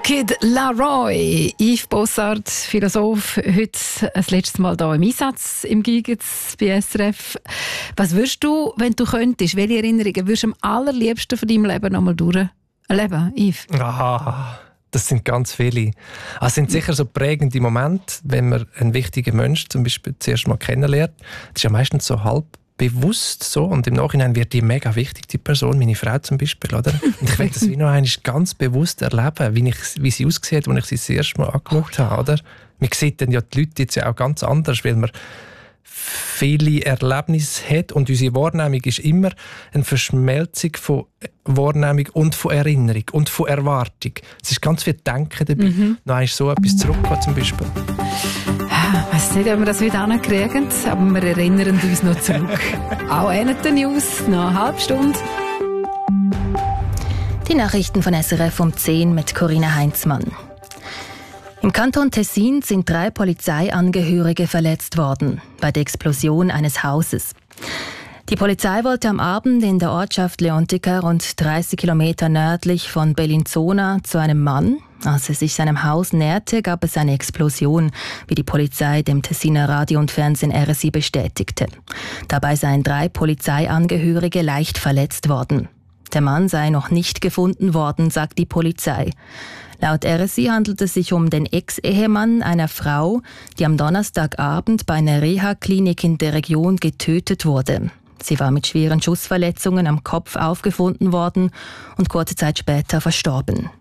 Kid Laroi, Yves Bossard, Philosoph, heute das letzte Mal hier im Einsatz im Gigetz bei SRF. Was würdest du, wenn du könntest, welche Erinnerungen würdest du am allerliebsten von deinem Leben nochmal durchleben, Yves? Das sind ganz viele. Es sind sicher so prägende Momente, wenn man einen wichtigen Menschen zum Beispiel zuerst mal kennenlernt. Das ist ja meistens so halb bewusst so und im Nachhinein wird die mega wichtig, die Person, meine Frau zum Beispiel, oder? Und ich will das wie noch einmal ganz bewusst erleben, wie sie aussieht, als ich sie das erste Mal angeschaut habe, oder? Man sieht dann ja die Leute jetzt ja auch ganz anders, weil man viele Erlebnisse hat und unsere Wahrnehmung ist immer eine Verschmelzung von Wahrnehmung und von Erinnerung und von Erwartung. Es ist ganz viel Denken dabei. Noch einmal so etwas zurückgehen zum Beispiel. Ich weiss nicht, ob wir das wieder hinkriegen, aber wir erinnern uns noch zurück. Auch eine News, noch eine halbe Stunde. Die Nachrichten von SRF um 10 mit Corinna Heinzmann. Im Kanton Tessin sind 3 Polizeiangehörige verletzt worden bei der Explosion eines Hauses. Die Polizei wollte am Abend in der Ortschaft Leontica, rund 30 Kilometer nördlich von Bellinzona, zu einem Mann. Als er sich seinem Haus näherte, gab es eine Explosion, wie die Polizei dem Tessiner Radio und Fernsehen RSI bestätigte. Dabei seien 3 Polizeiangehörige leicht verletzt worden. Der Mann sei noch nicht gefunden worden, sagt die Polizei. Laut RSI handelt es sich um den Ex-Ehemann einer Frau, die am Donnerstagabend bei einer Reha-Klinik in der Region getötet wurde. Sie war mit schweren Schussverletzungen am Kopf aufgefunden worden und kurze Zeit später verstorben.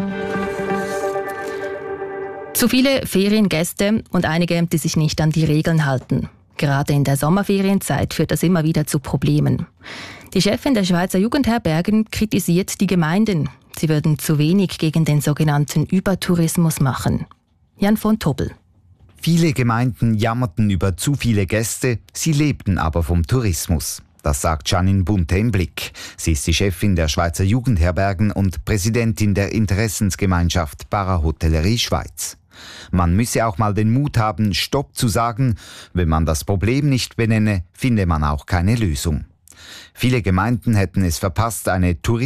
Zu viele Feriengäste und einige, die sich nicht an die Regeln halten. Gerade in der Sommerferienzeit führt das immer wieder zu Problemen. Die Chefin der Schweizer Jugendherbergen kritisiert die Gemeinden. Sie würden zu wenig gegen den sogenannten Übertourismus machen. Jan von Tobel. Viele Gemeinden jammerten über zu viele Gäste, sie lebten aber vom Tourismus. Das sagt Janine Bunte im Blick. Sie ist die Chefin der Schweizer Jugendherbergen und Präsidentin der Interessensgemeinschaft Parahotellerie Schweiz. Man müsse auch mal den Mut haben, Stopp zu sagen. Wenn man das Problem nicht benenne, finde man auch keine Lösung. Viele Gemeinden hätten es verpasst, eine